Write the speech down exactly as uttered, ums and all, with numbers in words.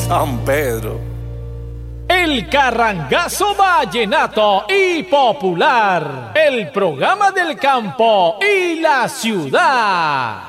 San Pedro. El Carrangazo Vallenato y Popular, el programa del campo y la ciudad.